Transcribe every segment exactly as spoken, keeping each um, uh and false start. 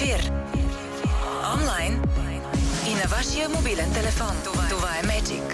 ефир. Онлайн и на вашия мобилен телефон. Това, Това е Magic.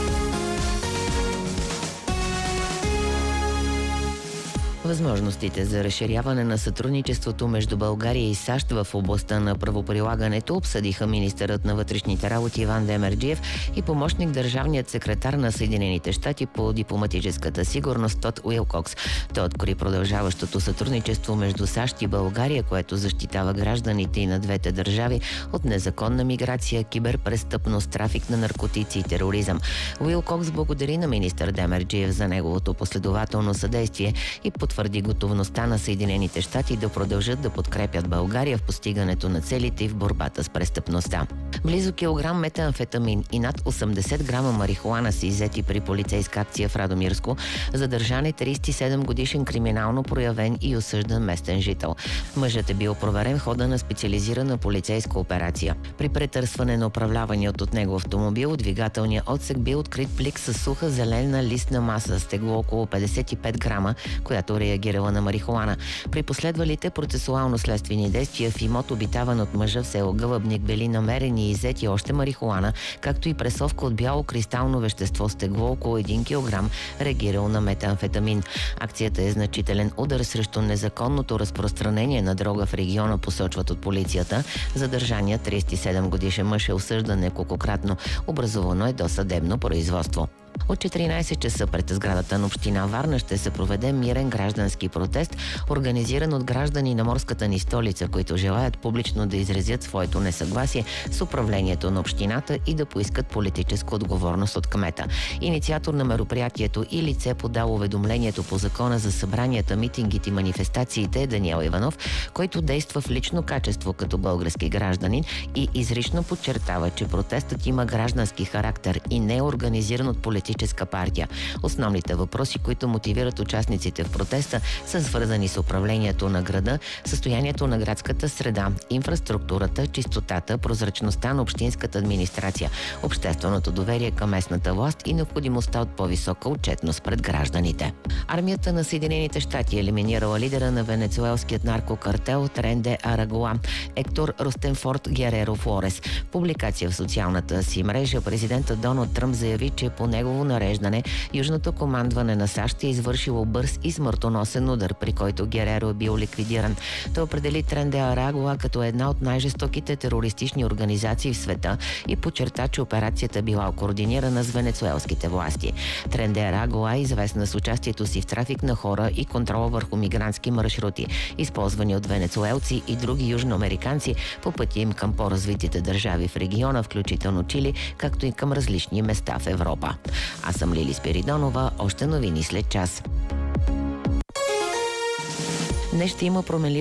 Възможностите за разширяване на сътрудничеството между България и САЩ в областта на правоприлагането обсъдиха министърът на вътрешните работи Иван Демерджиев и помощник държавният секретар на Съединените щати по дипломатическата сигурност Тод Уилкокс. Той откри продължаващото сътрудничество между САЩ и България, което защитава гражданите и на двете държави от незаконна миграция, киберпрестъпност, трафик на наркотици и тероризъм. Уилкокс благодари на министър Демерджиев за неговото последователно съдействие и потвърди готовността на Съединените щати да продължат да подкрепят България в постигането на целите и в борбата с престъпността. Близо килограм метамфетамин и над осемдесет грама марихуана са иззети при полицейска акция в Радомирско. Задържан е тридесет и седем годишен криминално проявен и осъждан местен жител. Мъжът е бил проверен в хода на специализирана полицейска операция. При претърсване на управляваният от него автомобил, от двигателния отсек бил открит плик с суха зелена листна маса с тегло около петдесет и пет грама, която реагирала на марихуана. При последвалите процесуално-следствени действия в имот, обитаван от мъжа в село Гълъбник, били намерени и иззети още марихуана, както и пресовка от бяло кристално вещество с тегло около един килограм, реагирал на метамфетамин. Акцията е значителен удар срещу незаконното разпространение на дрога в региона, посочват от полицията. Задържаният тридесет и седем годишен мъж е осъждан неколкократно. Образувано е досъдебно производство. От четиринадесет часа пред сградата на община Варна ще се проведе мирен граждански протест, организиран от граждани на морската ни столица, които желаят публично да изразят своето несъгласие с управлението на общината и да поискат политическа отговорност от кмета. Инициатор на мероприятието и лице подало уведомлението по закона за събранията, митингите и манифестациите е Даниел Иванов, който действа в лично качество като български гражданин и изрично подчертава, че протестът има граждански характер и не е организиран от политическа партия. Основните въпроси, които мотивират участниците в протеста, са свързани с управлението на града, състоянието на градската среда, инфраструктурата, чистотата, прозрачността на общинската администрация, общественото доверие към местната власт и необходимостта от по-висока отчетност пред гражданите. Армията на Съединените щати е елиминирала лидера на венецуелският наркокартел Трен де Арагуа, Ектор Ростенфорд Гереро Флорес. В публикация в социалната си мрежа президентът Доналд Тръмп заяви, че по негово нареждане Южното командване на САЩ е извършило бърз и смъртоносен удар, при който Гереро е бил ликвидиран. Той определи Трен де Арагуа като една от най-жестоките терористични организации в света и подчерта, че операцията била координирана с венецуелските власти. Трен де Арагуа е известна с участието си в трафик на хора и контрола върху мигрантски маршрути, използвани от венецуелци и други южноамериканци по пътя им към по-развитите държави в региона, включително Чили, както и към различни места в Европа. Аз съм Лили Спиридонова. Още новини след час. Днес ще има променливо